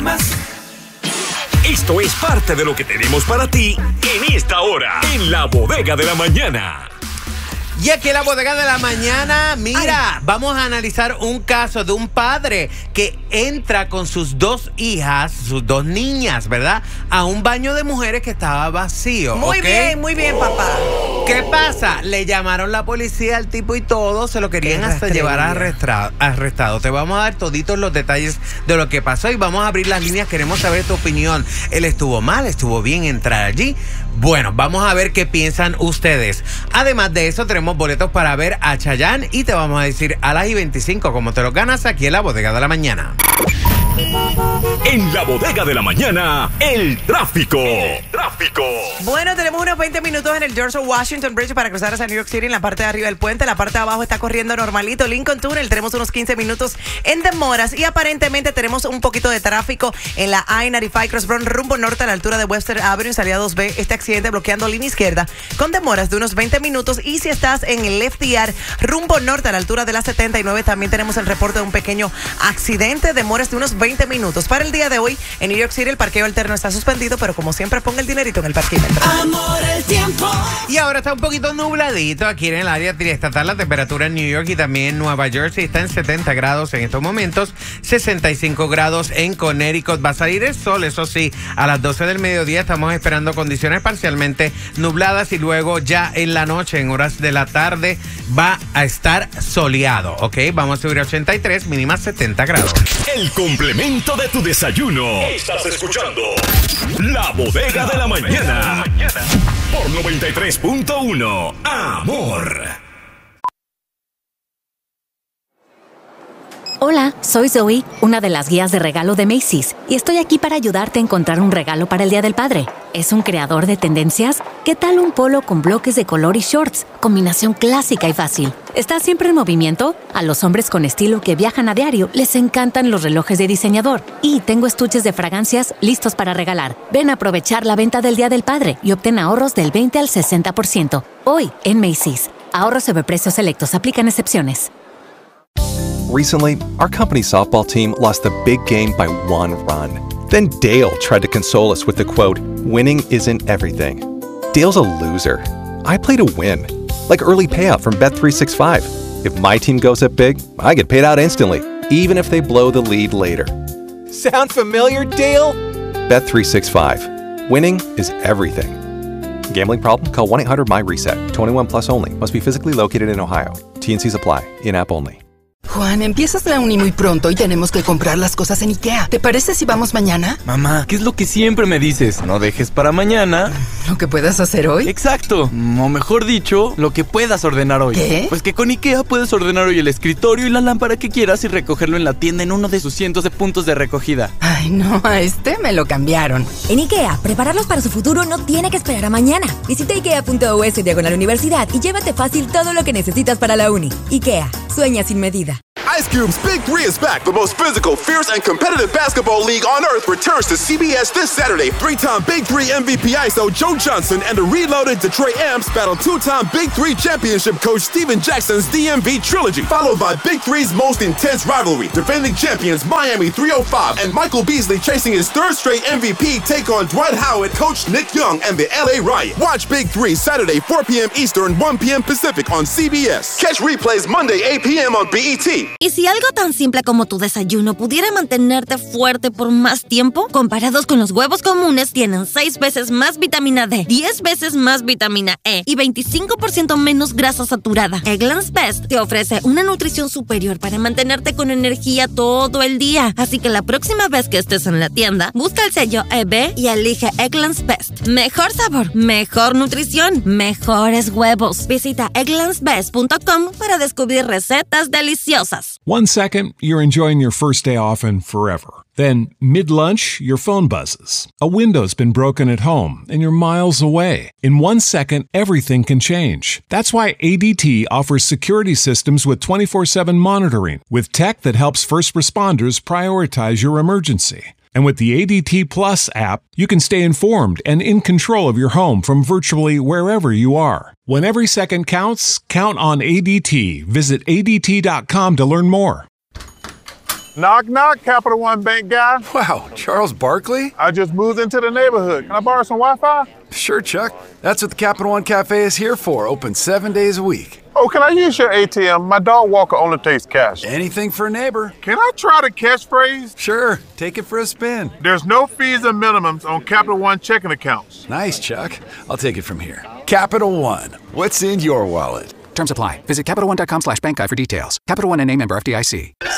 más. Esto es parte de lo que tenemos para ti en esta hora, en la Bodega de la Mañana. Y aquí en la Bodega de la Mañana, mira, vamos a analizar un caso de un padre que entra con sus dos hijas, sus dos niñas, ¿verdad? A un baño de mujeres que estaba vacío. Muy bien, papá. ¿Qué pasa? Le llamaron la policía al tipo y todo, se lo querían hasta llevar arrestado. Te vamos a dar toditos los detalles de lo que pasó y vamos a abrir las líneas. Queremos saber tu opinión. ¿Él estuvo mal? ¿Estuvo bien entrar allí? Bueno, vamos a ver qué piensan ustedes. Además de eso, tenemos boletos para ver a Chayanne y te vamos a decir a las 25 cómo te los ganas aquí en la Bodega de la Mañana. En la Bodega de la Mañana, el tráfico. Bueno, tenemos unos 20 minutos en el George Washington Bridge para cruzar hacia New York City en la parte de arriba del puente. La parte de abajo está corriendo normalito. Lincoln Tunnel, tenemos unos 15 minutos en demoras y aparentemente tenemos un poquito de tráfico en la I-95 Cross Brown rumbo norte a la altura de Webster Avenue, salida 2B. Este accidente bloqueando línea izquierda con demoras de unos 20 minutos. Y si estás en el Left Yard rumbo norte a la altura de la 79, también tenemos el reporte de un pequeño accidente, demoras de unos 20 minutos. Para el día de hoy, en New York City, el parqueo alterno está suspendido, pero como siempre, ponga el dinerito en el parquímetro. Amor, el tiempo. Y ahora está un poquito nubladito aquí en el área triestatal. La temperatura en New York y también en Nueva Jersey está en 70 grados en estos momentos, 65 grados en Connecticut. Va a salir el sol, eso sí, a las 12 del mediodía. Estamos esperando condiciones parcialmente nubladas y luego ya en la noche, en horas de la tarde, va a estar soleado, ¿ok? Vamos a subir a 83, mínima 70 grados. El complemento de tu desayuno. Estás escuchando La Bodega de la Mañana. Por 93.1 Amor. Hola, soy Zoe, una de las guías de regalo de Macy's, y estoy aquí para ayudarte a encontrar un regalo para el Día del Padre. ¿Es un creador de tendencias? ¿Qué tal un polo con bloques de color y shorts? Combinación clásica y fácil. ¿Estás siempre en movimiento? A los hombres con estilo que viajan a diario les encantan los relojes de diseñador. Y tengo estuches de fragancias listos para regalar. Ven a aprovechar la venta del Día del Padre y obtén ahorros del 20 al 60%. Hoy en Macy's. Ahorros sobre precios selectos. Aplican excepciones. Recently, our company's softball team lost the big game by 1 run. Then Dale tried to console us with the quote, "Winning isn't everything." Dale's a loser. I play to win. Like early payout from Bet365. If my team goes up big, I get paid out instantly, even if they blow the lead later. Sound familiar, Dale? Bet365. Winning is everything. Gambling problem? Call 1-800-MY-RESET. 21 plus only. Must be physically located in Ohio. T&Cs apply. In-app only. Juan, empiezas la uni muy pronto y tenemos que comprar las cosas en IKEA. ¿Te parece si vamos mañana? Mamá, ¿qué es lo que siempre me dices? No dejes para mañana ¿Lo que puedas hacer hoy? Exacto, o mejor dicho, lo que puedas ordenar hoy. ¿Qué? Pues que con IKEA puedes ordenar hoy el escritorio y la lámpara que quieras y recogerlo en la tienda en uno de sus cientos de puntos de recogida. Ay, no, a este me lo cambiaron. En IKEA, prepararlos para su futuro no tiene que esperar a mañana. Visita ikea.us/universidad y llévate fácil todo lo que necesitas para la uni. IKEA, sueña sin medida. Ice Cube's Big Three is back. The most physical, fierce, and competitive basketball league on earth returns to CBS this Saturday. Three-time Big Three MVP ISO Joe Johnson and the reloaded Detroit Amps battle two-time Big Three championship coach Steven Jackson's DMV trilogy, followed by Big Three's most intense rivalry. Defending champions Miami 305 and Michael Beasley chasing his third straight MVP take on Dwight Howard, coach Nick Young, and the LA Riot. Watch Big Three Saturday 4 p.m. Eastern, 1 p.m. Pacific on CBS. Catch replays Monday 8 p.m. on BET. ¿Y si algo tan simple como tu desayuno pudiera mantenerte fuerte por más tiempo? Comparados con los huevos comunes, tienen 6 veces más vitamina D, 10 veces más vitamina E y 25% menos grasa saturada. Eggland's Best te ofrece una nutrición superior para mantenerte con energía todo el día. Así que la próxima vez que estés en la tienda, busca el sello EB y elige Eggland's Best. Mejor sabor, mejor nutrición, mejores huevos. Visita egglandsbest.com para descubrir recetas deliciosas. 1 second, you're enjoying your first day off and forever. Then, mid-lunch, your phone buzzes. A window's been broken at home and you're miles away. In 1 second, everything can change. That's why ADT offers security systems with 24/7 monitoring, with tech that helps first responders prioritize your emergency. And with the ADT Plus app, you can stay informed and in control of your home from virtually wherever you are. When every second counts, count on ADT. Visit ADT.com to learn more. Knock, knock, Capital One Bank guy. Wow, Charles Barkley? I just moved into the neighborhood. Can I borrow some Wi-Fi? Sure, Chuck. That's what the Capital One Cafe is here for. Open 7 days a week. Oh, can I use your ATM? My dog Walker only takes cash. Anything for a neighbor. Can I try the catchphrase? Sure, take it for a spin. There's no fees and minimums on Capital One checking accounts. Nice, Chuck. I'll take it from here. Capital One. What's in your wallet? Terms apply. Visit CapitalOne.com/bankguide for details. Capital One NA, member FDIC.